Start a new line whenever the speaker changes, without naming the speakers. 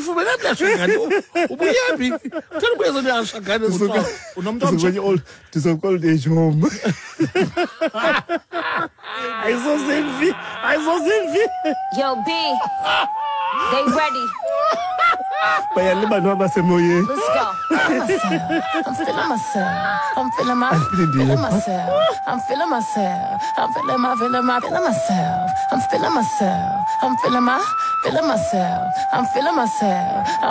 ufumene mlashangani ubuyaphi uthanda ukwenza niyashangani unomntu
Kwenye old, old age home.
ayizosemvi
Yo, B, they ready.
Bayalima noma basemoyeni.
Let's go. I'm feeling myself. I'm feeling myself. I'm feeling myself. I'm feeling myself. I'm feeling myself. I'm feeling myself. I'm feeling myself. I'm feeling myself.